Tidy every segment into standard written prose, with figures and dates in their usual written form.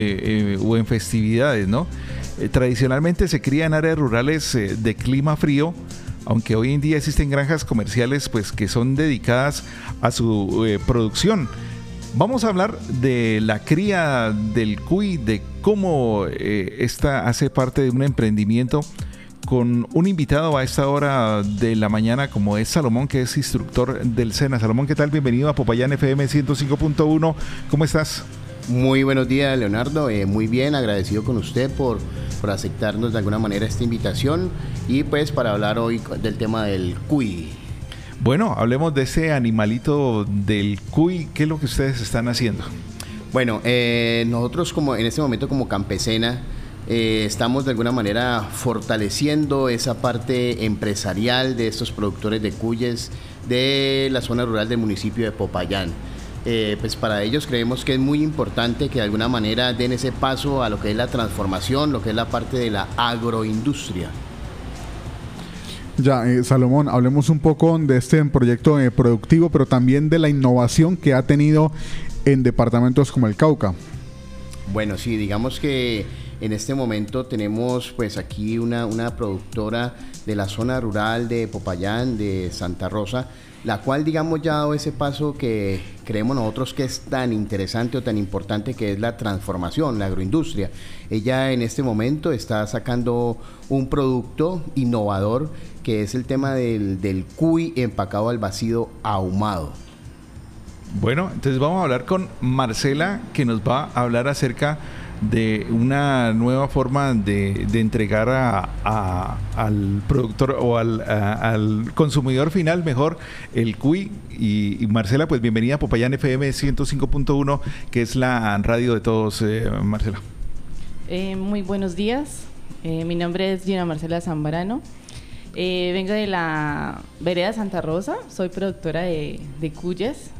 o en festividades, ¿no? Tradicionalmente se cría en áreas rurales de clima frío, aunque hoy en día existen granjas comerciales pues, que son dedicadas a su producción. Vamos a hablar de la cría del cuy, de cómo esta hace parte de un emprendimiento, con un invitado a esta hora de la mañana, como es Salomón, que es instructor del SENA. Salomón, ¿qué tal? Bienvenido a Popayán FM 105.1. ¿Cómo estás? Muy buenos días, Leonardo. Muy bien, agradecido con usted por aceptarnos de alguna manera esta invitación y pues para hablar hoy del tema del cuy. Bueno, hablemos de ese animalito del cuy. ¿Qué es lo que ustedes están haciendo? Bueno, nosotros como en este momento como Campesena estamos de alguna manera fortaleciendo esa parte empresarial de estos productores de cuyes de la zona rural del municipio de Popayán. Pues para ellos creemos que es muy importante que de alguna manera den ese paso a lo que es la transformación, lo que es la parte de la agroindustria. Ya, Salomón, hablemos un poco de este proyecto productivo, pero también de la innovación que ha tenido en departamentos como el Cauca. Bueno, sí, digamos que en este momento tenemos pues aquí una productora de la zona rural de Popayán, de Santa Rosa, la cual digamos ya ha dado ese paso que creemos nosotros que es tan interesante o tan importante, que es la transformación, la agroindustria. Ella en este momento está sacando un producto innovador que es el tema del cuy empacado al vacío ahumado. Bueno, entonces vamos a hablar con Marcela, que nos va a hablar acerca de una nueva forma de entregar al productor o al consumidor final, mejor, el cuy. Y Marcela, pues bienvenida a Popayán FM 105.1, que es la radio de todos, Marcela. Muy buenos días, mi nombre es Gina Marcela Zambrano, vengo de la vereda Santa Rosa, soy productora de cuyes.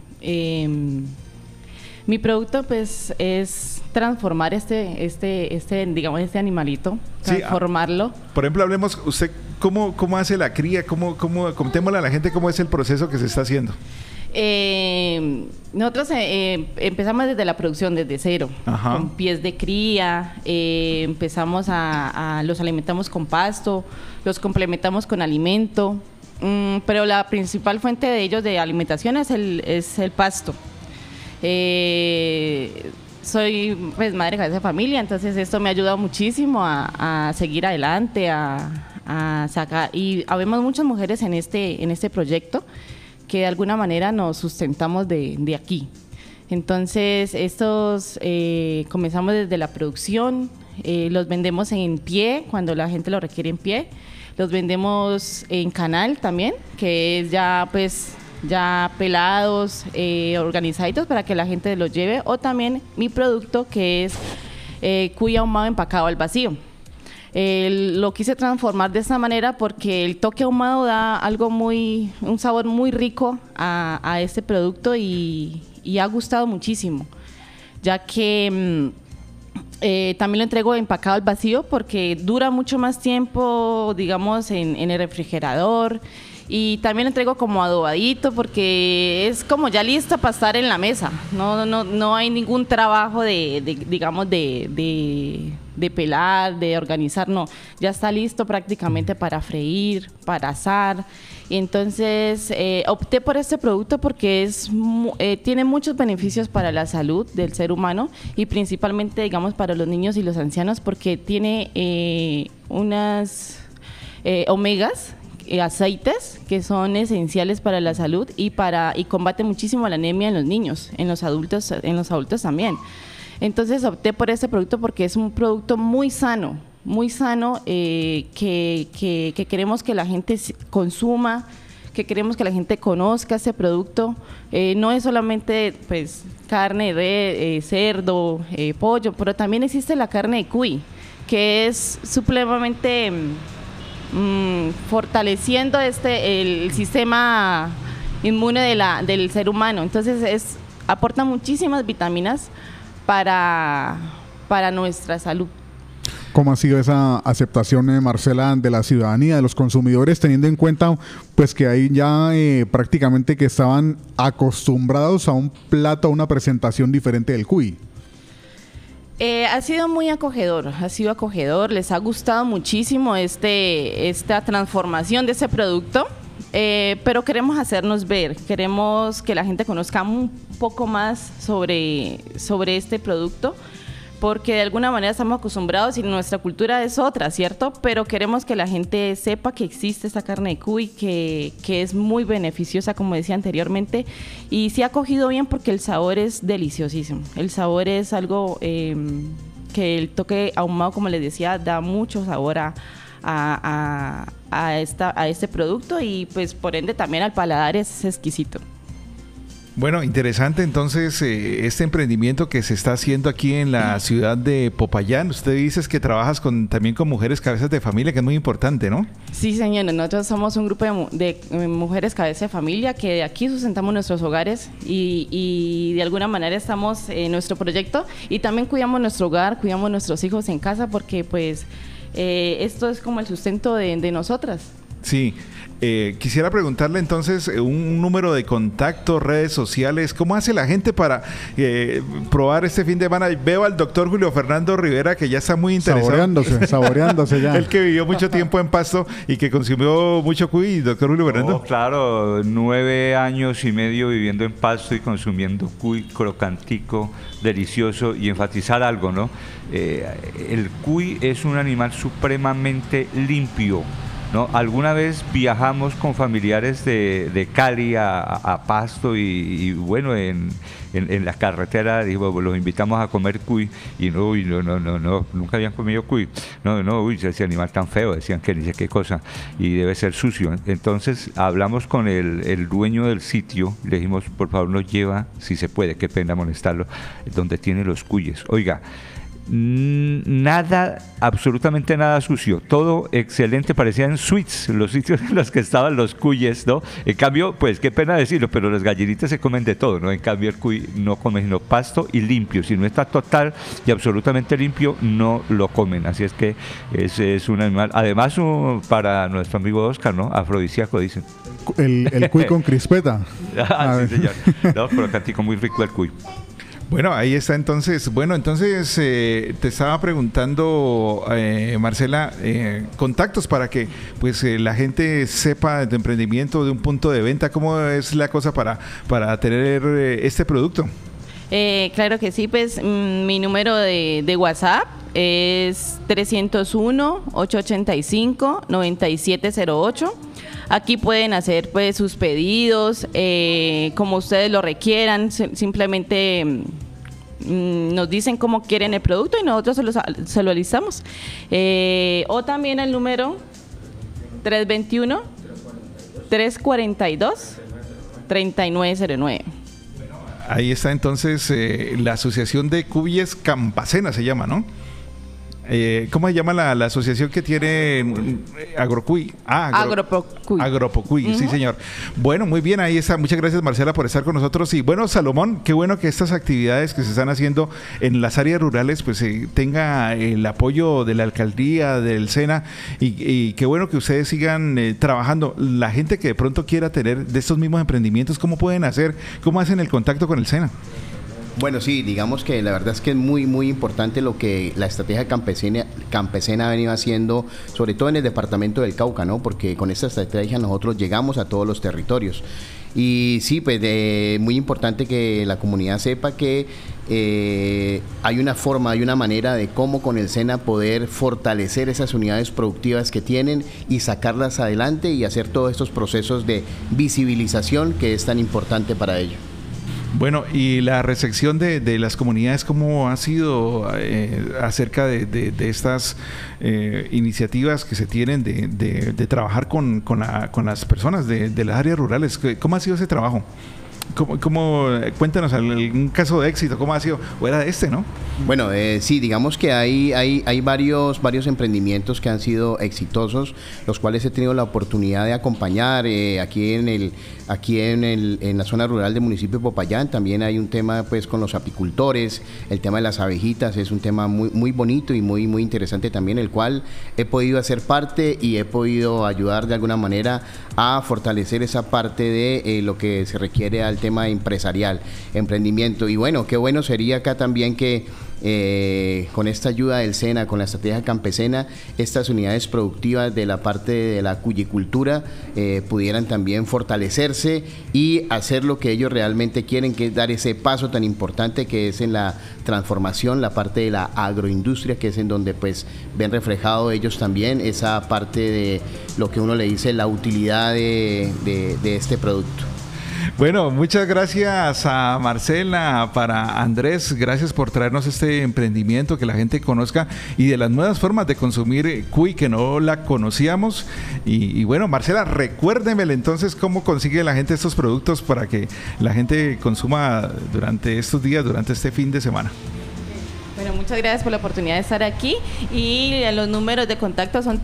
Mi producto pues es transformar digamos este animalito, transformarlo. Sí, por ejemplo, hablemos, usted cómo hace la cría, contémosle a la gente cómo es el proceso que se está haciendo. Nosotros empezamos desde la producción, desde cero. Ajá. Con pies de cría, empezamos los alimentamos con pasto, los complementamos con alimento, pero la principal fuente de ellos de alimentación es el pasto. Soy pues madre cabeza de familia, entonces esto me ha ayudado muchísimo a seguir adelante, a sacar, y habemos muchas mujeres en este proyecto que de alguna manera nos sustentamos de aquí. Entonces estos comenzamos desde la producción, los vendemos en pie cuando la gente lo requiere en pie, los vendemos en canal también, que es ya pues ya pelados, organizaditos para que la gente los lleve, o también mi producto que es cuy ahumado empacado al vacío. Lo quise transformar de esta manera porque el toque ahumado da un sabor muy rico a este producto y ha gustado muchísimo, ya que también lo entrego empacado al vacío porque dura mucho más tiempo, digamos, en el refrigerador. Y también lo entrego como adobadito porque es como ya listo para estar en la mesa. No hay ningún trabajo digamos, de pelar, de organizar, no. Ya está listo prácticamente para freír, para asar. Entonces, opté por este producto porque tiene muchos beneficios para la salud del ser humano y principalmente, digamos, para los niños y los ancianos porque tiene unas omegas, aceites que son esenciales para la salud y combate muchísimo la anemia en los niños, en los adultos también. Entonces opté por este producto porque es un producto muy sano, que queremos que la gente consuma, que queremos que la gente conozca este producto. No es solamente pues carne de cerdo, pollo, pero también existe la carne de cuy, que es supremamente fortaleciendo el sistema inmune del ser humano. Entonces aporta muchísimas vitaminas para nuestra salud. ¿Cómo ha sido esa aceptación, Marcela, de la ciudadanía, de los consumidores, teniendo en cuenta pues que hay ya prácticamente que estaban acostumbrados a un plato, a una presentación diferente del cuy? Ha sido muy acogedor, les ha gustado muchísimo esta transformación de ese producto, pero queremos hacernos ver, queremos que la gente conozca un poco más sobre este producto, porque de alguna manera estamos acostumbrados y nuestra cultura es otra, ¿cierto? Pero queremos que la gente sepa que existe esta carne de cuy, que es muy beneficiosa, como decía anteriormente, y se ha acogido bien porque el sabor es deliciosísimo. El sabor es algo que el toque ahumado, como les decía, da mucho sabor a este producto y pues por ende también al paladar es exquisito. Bueno, interesante entonces este emprendimiento que se está haciendo aquí en la ciudad de Popayán. Usted dice que trabajas también con mujeres cabezas de familia, que es muy importante, ¿no? Sí, señor. Nosotros somos un grupo de mujeres cabezas de familia que de aquí sustentamos nuestros hogares y de alguna manera estamos en nuestro proyecto y también cuidamos nuestro hogar, cuidamos nuestros hijos en casa porque pues esto es como el sustento de nosotras. Sí. Quisiera preguntarle entonces un número de contacto, redes sociales, ¿cómo hace la gente para probar este fin de semana? Veo al doctor Julio Fernando Rivera que ya está muy interesado. Saboreándose ya. Él que vivió mucho tiempo en Pasto y que consumió mucho cuy, doctor Julio Fernando. Oh, claro, 9 años y medio viviendo en Pasto y consumiendo cuy crocantico, delicioso, y enfatizar algo, ¿no? El cuy es un animal supremamente limpio, ¿no? Alguna vez viajamos con familiares de Cali a Pasto y bueno, en la carretera los invitamos a comer cuy y no, nunca habían comido cuy. Uy, ese animal tan feo, decían que ni sé qué cosa y debe ser sucio. Entonces hablamos con el dueño del sitio, le dijimos, por favor nos lleva, si se puede, qué pena molestarlo, donde tiene los cuyes. Oiga, nada, absolutamente nada sucio, todo excelente, parecían suites los sitios en los que estaban los cuyes, ¿no? En cambio, pues qué pena decirlo, pero las gallinitas se comen de todo, ¿no? En cambio el cuy no come sino pasto y limpio, si no está total y absolutamente limpio no lo comen, así es que ese es un animal, además para nuestro amigo Oscar, ¿no? Afrodisíaco, dicen. El cuy con crispeta. Sí, señor, no, pero cantico muy rico el cuy. Bueno, ahí está entonces. Bueno, entonces te estaba preguntando, Marcela, contactos para que pues la gente sepa de tu emprendimiento, de un punto de venta, cómo es la cosa para tener este producto. Claro que sí, pues mi número de WhatsApp es 301-885-9708. Aquí pueden hacer pues sus pedidos como ustedes lo requieran, simplemente nos dicen cómo quieren el producto y nosotros se lo listamos. O también el número 321-342-3909. Ahí está entonces la Asociación de Cuyes Campacena, se llama, ¿no? ¿Cómo se llama la asociación que tiene Agrocuy? Agropocuy. Agropocuy, sí señor. Bueno, muy bien, ahí está. Muchas gracias, Marcela, por estar con nosotros. Y bueno, Salomón, qué bueno que estas actividades que se están haciendo en las áreas rurales pues tenga el apoyo de la alcaldía, del SENA y qué bueno que ustedes sigan trabajando. La gente que de pronto quiera tener de estos mismos emprendimientos, ¿cómo pueden hacer? ¿Cómo hacen el contacto con el SENA? Bueno, sí, digamos que la verdad es que es muy, muy importante lo que la estrategia campesina ha venido haciendo, sobre todo en el departamento del Cauca, ¿no? Porque con esta estrategia nosotros llegamos a todos los territorios. Y sí, pues muy importante que la comunidad sepa que hay una forma, hay una manera de cómo con el SENA poder fortalecer esas unidades productivas que tienen y sacarlas adelante y hacer todos estos procesos de visibilización que es tan importante para ello. Bueno, y la recepción de las comunidades, ¿cómo ha sido acerca de estas iniciativas que se tienen de trabajar con las personas de las áreas rurales? ¿Cómo ha sido ese trabajo? Cuéntanos algún caso de éxito, ¿cómo ha sido? O era este, ¿no? Bueno, sí, digamos que hay varios emprendimientos que han sido exitosos, los cuales he tenido la oportunidad de acompañar aquí en la zona rural del municipio de Popayán. También hay un tema pues con los apicultores, el tema de las abejitas es un tema muy, muy bonito y muy, muy interesante también, el cual he podido hacer parte y he podido ayudar de alguna manera a fortalecer esa parte de lo que se requiere al tema empresarial, emprendimiento. Y bueno, qué bueno sería acá también que con esta ayuda del SENA, con la estrategia campesina, estas unidades productivas de la parte de la cuyicultura pudieran también fortalecerse y hacer lo que ellos realmente quieren, que es dar ese paso tan importante que es en la transformación, la parte de la agroindustria, que es en donde pues ven reflejado ellos también esa parte de lo que uno le dice la utilidad de este producto. Bueno, muchas gracias a Marcela, para Andrés, gracias por traernos este emprendimiento, que la gente conozca y de las nuevas formas de consumir cuy que no la conocíamos. Y bueno, Marcela, recuérdemele entonces cómo consigue la gente estos productos para que la gente consuma durante estos días, durante este fin de semana. Bueno, muchas gracias por la oportunidad de estar aquí y los números de contacto son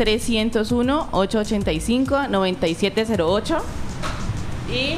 301-885-9708 y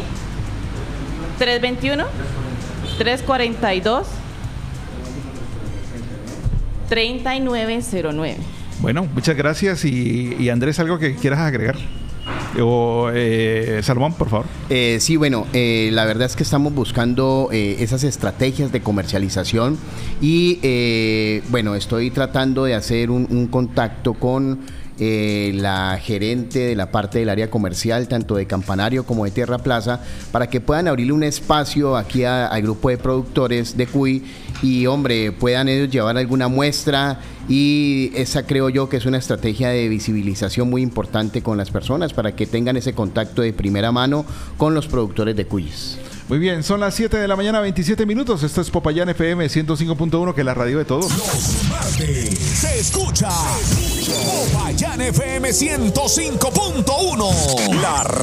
321-342-3909. Bueno, muchas gracias y Andrés, ¿algo que quieras agregar? O Salomón, por favor. Sí, bueno, la verdad es que estamos buscando esas estrategias de comercialización y bueno, estoy tratando de hacer un contacto con la gerente de la parte del área comercial, tanto de Campanario como de Tierra Plaza, para que puedan abrirle un espacio aquí al grupo de productores de cuy y, hombre, puedan ellos llevar alguna muestra, y esa creo yo que es una estrategia de visibilización muy importante con las personas para que tengan ese contacto de primera mano con los productores de cuyes. Muy bien, son las 7 de la mañana, 27 minutos. Esto es Popayán FM 105.1, que es la radio de todos. Los martes se escucha Popayán FM 105.1. La